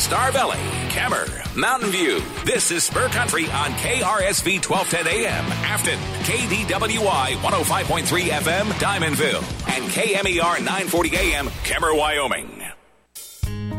Star Valley, Kemmer, Mountain View. This is Spur Country on KRSV 1210 AM, Afton, KDWI 105.3 FM, Diamondville, and KMER 940 AM, Kemmer, Wyoming.